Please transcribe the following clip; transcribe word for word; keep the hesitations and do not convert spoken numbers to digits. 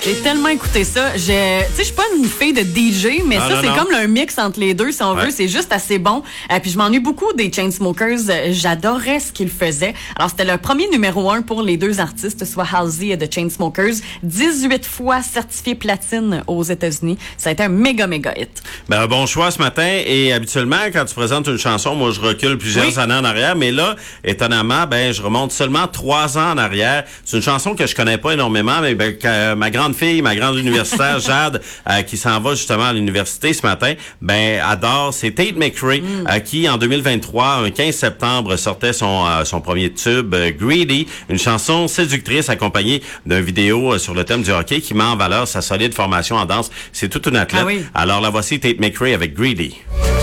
J'ai tellement écouté ça. Je, tu sais, je suis pas une fille de D J, mais non, ça, non, c'est non. comme un mix entre les deux, si on ouais. veut. C'est juste assez bon. Euh, puis je m'ennuie beaucoup des Chainsmokers. J'adorais ce qu'ils faisaient. Alors, c'était le premier numéro un pour les deux artistes, soit Halsey et The Chainsmokers. dix-huit fois certifié platine aux États-Unis. Ça a été un méga, méga hit. Ben, bon choix ce matin. Et habituellement, quand tu présentes une chanson, moi, je recule plusieurs oui. années en arrière. Mais là, étonnamment, ben, je remonte seulement trois ans en arrière. C'est une chanson que je connais pas énormément, mais ben, que ma grande fille, ma grande universitaire, Jade, euh, qui s'en va justement à l'université ce matin, ben, adore. C'est Tate McRae, mm. euh, qui, en deux mille vingt-trois, un quinze septembre, sortait son, euh, son premier tube, euh, Greedy, une chanson séductrice accompagnée d'une vidéo euh, sur le thème du hockey qui met en valeur sa solide formation en danse. C'est toute une athlète. Ah oui. Alors, la voici Tate McRae avec Greedy.